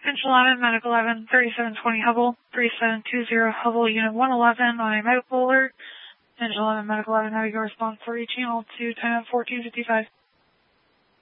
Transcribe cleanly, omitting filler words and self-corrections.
Finch 11, Medic 11, 3720 Hubble, 3720 Hubble, Unit 111 on a medical alert. Finch 11, Medic 11, how do you respond for channel to time at 1455?